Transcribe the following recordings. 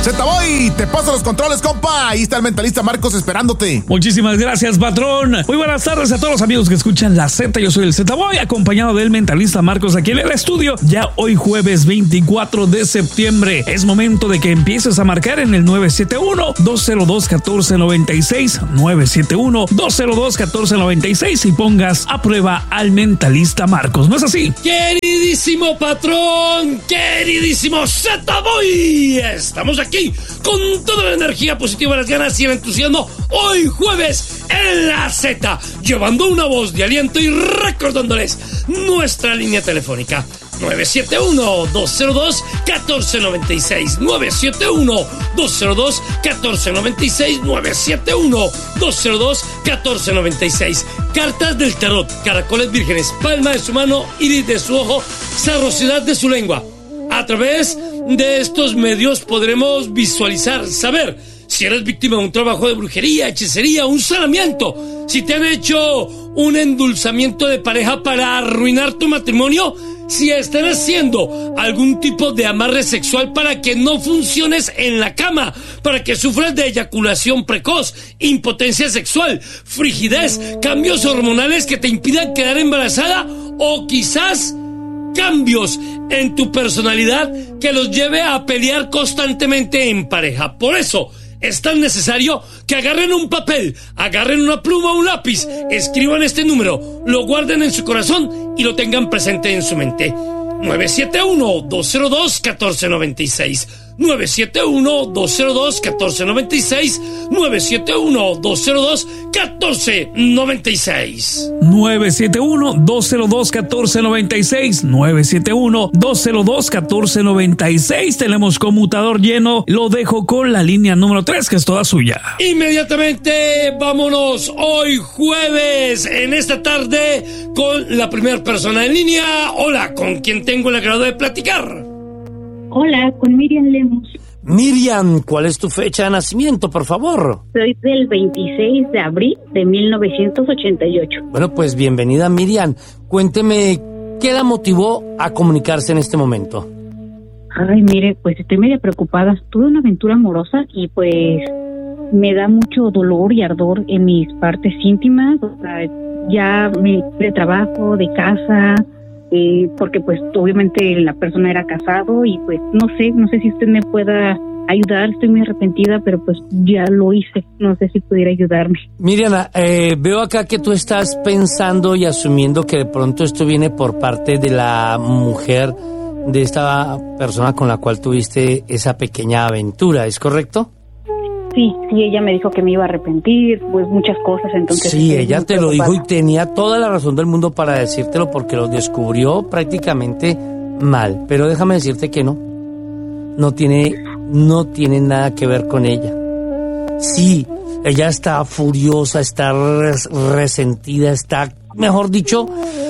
Z-Boy, te paso los controles, compa. Ahí está el mentalista Marcos esperándote. Muchísimas gracias, patrón. Muy buenas tardes a todos los amigos que escuchan la Z. Yo soy el Z-Boy, acompañado del mentalista Marcos aquí en el estudio. Ya hoy jueves 24 de septiembre. Es momento de que empieces a marcar en el 971-202-1496. 971-202-1496 y pongas a prueba al mentalista Marcos. ¿No es así? Queridísimo patrón, queridísimo Z-Boy, estamos aquí con toda la energía positiva, las ganas y el entusiasmo. Hoy jueves en la Z, llevando una voz de aliento y recordándoles nuestra línea telefónica 971-202-1496, 971-202-1496, 971-202-1496. Cartas del tarot, caracoles vírgenes, palma de su mano, iris de su ojo, sarrosidad de su lengua. A través de estos medios podremos visualizar, saber si eres víctima de un trabajo de brujería, hechicería, un salamiento, si te han hecho un endulzamiento de pareja para arruinar tu matrimonio, si están haciendo algún tipo de amarre sexual para que no funciones en la cama, para que sufras de eyaculación precoz, impotencia sexual, frigidez, cambios hormonales que te impidan quedar embarazada o quizás cambios en tu personalidad que los lleve a pelear constantemente en pareja. Por eso es tan necesario que agarren un papel, agarren una pluma o un lápiz, escriban este número, lo guarden en su corazón y lo tengan presente en su mente. 971-202-1496, 971-202-1496, 971-202-1496. 971-202-1496, 971-202-1496. Tenemos conmutador lleno. Lo dejo con la línea número 3, que es toda suya. Inmediatamente vámonos hoy jueves en esta tarde con la primera persona en línea. Hola, ¿con quién tengo el agrado de platicar? Hola, con Miriam Lemus. Miriam, ¿cuál es tu fecha de nacimiento, por favor? Soy del 26 de abril de 1988. Bueno, pues bienvenida, Miriam. Cuénteme, ¿qué la motivó a comunicarse en este momento? Ay, mire, pues estoy media preocupada. Tuve una aventura amorosa y pues me da mucho dolor y ardor en mis partes íntimas. O sea, ya de trabajo, de casa, porque pues obviamente la persona era casado y pues no sé si usted me pueda ayudar. Estoy muy arrepentida, pero pues ya lo hice. No sé si pudiera ayudarme. Miriam, Veo acá que tú estás pensando y asumiendo que de pronto esto viene por parte de la mujer de esta persona con la cual tuviste esa pequeña aventura, ¿es correcto? Sí, ella me dijo que me iba a arrepentir, pues muchas cosas, entonces... Sí, ella te lo dijo y tenía toda la razón del mundo para decírtelo porque lo descubrió prácticamente mal. Pero déjame decirte que no tiene nada que ver con ella. Sí, ella está furiosa, está resentida, está, mejor dicho,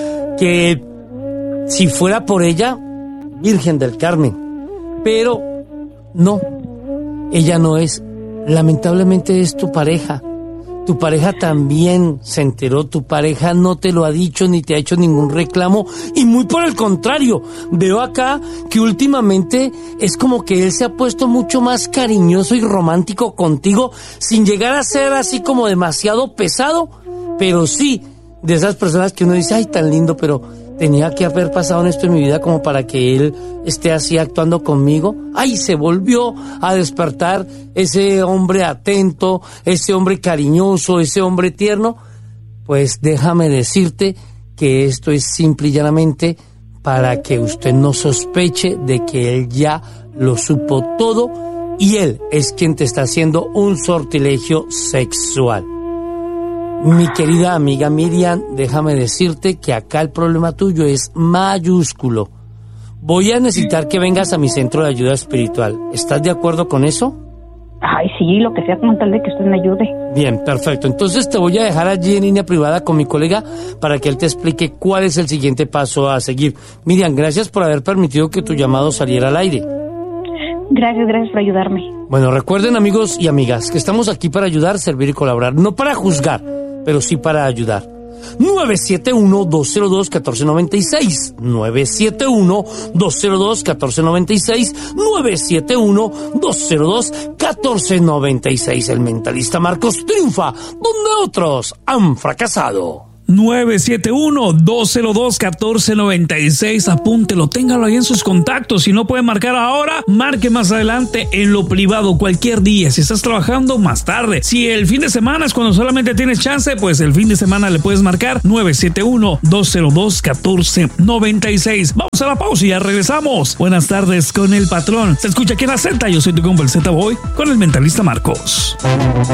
que si fuera por ella, Virgen del Carmen. Pero no, ella no es. Lamentablemente es tu pareja. Tu pareja también se enteró, tu pareja no te lo ha dicho ni te ha hecho ningún reclamo y muy por el contrario, veo acá que últimamente es como que él se ha puesto mucho más cariñoso y romántico contigo sin llegar a ser así como demasiado pesado, pero sí, de esas personas que uno dice, ay, tan lindo, pero tenía que haber pasado esto en mi vida como para que él esté así actuando conmigo. Ay, se volvió a despertar ese hombre atento, ese hombre cariñoso, ese hombre tierno. Pues déjame decirte que esto es simple y llanamente para que usted no sospeche de que él ya lo supo todo y él es quien te está haciendo un sortilegio sexual. Mi querida amiga Miriam, déjame decirte que acá el problema tuyo es mayúsculo. Voy a necesitar que vengas a mi centro de ayuda espiritual. ¿Estás de acuerdo con eso? Ay, sí, lo que sea con tal de que usted me ayude. Bien, perfecto. Entonces te voy a dejar allí en línea privada con mi colega para que él te explique cuál es el siguiente paso a seguir. Miriam, gracias por haber permitido que tu llamado saliera al aire. Gracias por ayudarme. Bueno, recuerden, amigos y amigas, que estamos aquí para ayudar, servir y colaborar, no para juzgar, pero sí para ayudar. 971-202-1496. 971-202-1496. 971-202-1496. El mentalista Marcos triunfa donde otros han fracasado. 971-202-1496. Apúntelo, téngalo ahí en sus contactos. Si no puede marcar ahora, marque más adelante en lo privado, cualquier día. Si estás trabajando, más tarde. Si el fin de semana es cuando solamente tienes chance, pues el fin de semana le puedes marcar 971-202-1496. Vamos a la pausa y ya regresamos. Buenas tardes con el patrón. Se escucha aquí en la Z. Yo soy tu compa el Z-Boy con el mentalista Marcos.